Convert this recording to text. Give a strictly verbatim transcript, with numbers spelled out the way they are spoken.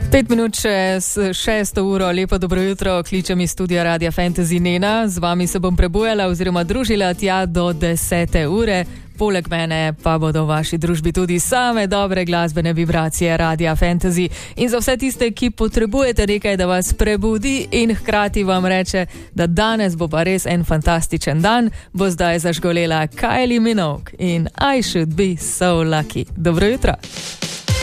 Pet minut čez šesto uro, lepo dobro jutro, kličem iz studia Radia Fantasy Nena. Z vami se bom prebujala oziroma družila tja do desete ure. Poleg mene pa bodo v vaši družbi tudi same dobre glasbene vibracije Radia Fantasy. In za vse tiste, ki potrebujete nekaj, da vas prebudi in hkrati vam reče, da danes bo pa res en fantastičen dan, bo zdaj zažgolela Kylie Minogue in I Should Be So Lucky. Dobro jutro.